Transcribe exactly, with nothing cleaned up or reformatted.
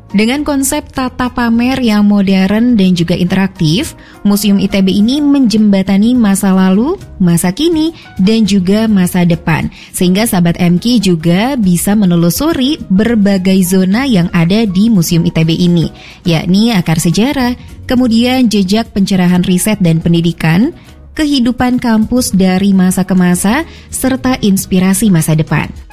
Dengan konsep tata pamer yang modern dan juga interaktif, Museum I T B ini menjembatani masa lalu, masa kini, dan juga masa depan. Sehingga sahabat M K juga bisa menelusuri berbagai zona yang ada di Museum I T B ini, yakni akar sejarah, kemudian jejak pencerahan riset dan pendidikan, kehidupan kampus dari masa ke masa, serta inspirasi masa depan.